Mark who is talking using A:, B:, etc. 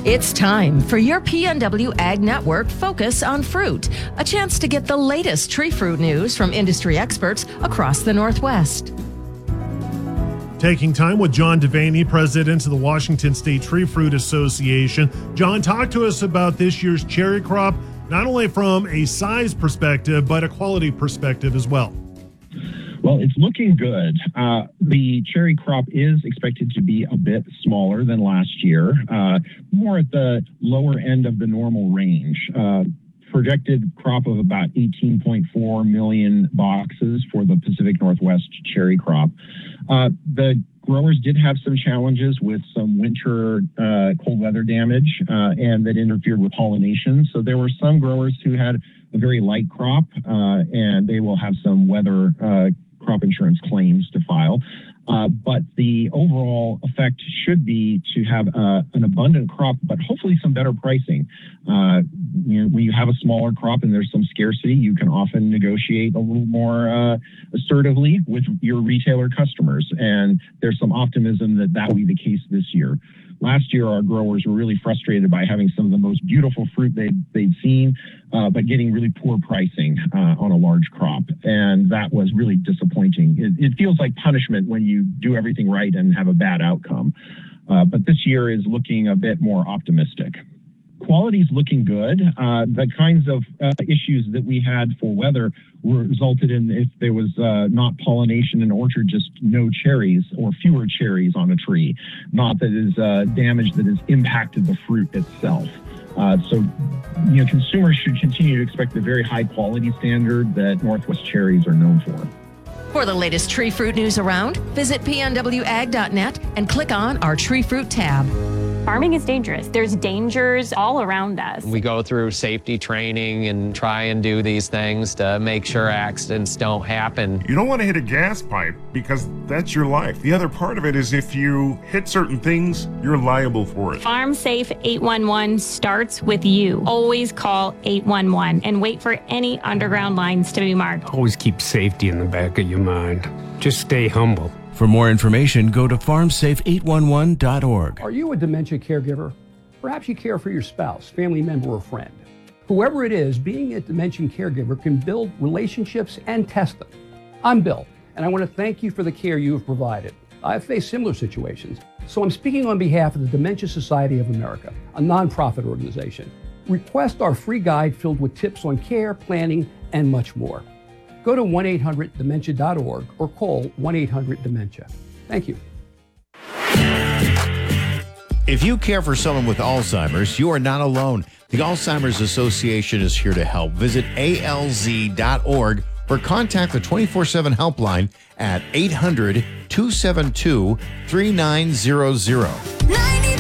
A: It's time for your PNW Ag Network Focus on Fruit, a chance to get the latest tree fruit news from industry experts across the Northwest.
B: Taking time with John Devaney, president of the Washington State Tree Fruit Association. John, talk to us about this year's cherry crop, not only from a size perspective, but a quality perspective as well.
C: Well, it's looking good. The cherry crop is expected to be a bit smaller than last year, more at the lower end of the normal range. Projected crop of about 18.4 million boxes for the Pacific Northwest cherry crop. The growers did have some challenges with some winter cold weather damage and that interfered with pollination. So there were some growers who had a very light crop and they will have some weather crop insurance claims to file. But the overall effect should be to have an abundant crop, but hopefully some better pricing. When you have a smaller crop and there's some scarcity, you can often negotiate a little more assertively with your retailer customers. And there's some optimism that that will be the case this year. Last year, our growers were really frustrated by having some of the most beautiful fruit they'd seen, but getting really poor pricing on a large crop. And that was really disappointing. It feels like punishment when you do everything right and have a bad outcome. But this year is looking a bit more optimistic. Quality's looking good. The kinds of issues that we had for weather resulted in, if there was not pollination in an orchard, just no cherries or fewer cherries on a tree, not that is damage that has impacted the fruit itself. So consumers should continue to expect the very high quality standard that Northwest cherries are known for.
A: For the latest tree fruit news around, visit pnwag.net and click on our tree fruit tab.
D: Farming is dangerous. There's dangers all around us.
E: We go through safety training and try and do these things to make sure accidents don't happen.
F: You don't want to hit a gas pipe because that's your life. The other part of it is if you hit certain things, you're liable for it.
D: Farm Safe 811 starts with you. Always call 811 and wait for any underground lines to be marked.
G: Always keep safety in the back of your mind. Just stay humble.
H: For more information, go to farmsafe811.org.
I: Are you a dementia caregiver? Perhaps you care for your spouse, family member, or friend. Whoever it is, being a dementia caregiver can build relationships and test them. I'm Bill, and I want to thank you for the care you have provided. I've faced similar situations, so I'm speaking on behalf of the Dementia Society of America, a nonprofit organization. Request our free guide filled with tips on care, planning, and much more. Go to 1-800-DEMENTIA.org or call 1-800-DEMENTIA. Thank you.
J: If you care for someone with Alzheimer's, you are not alone. The Alzheimer's Association is here to help. Visit alz.org or contact the 24/7 helpline at 800-272-3900.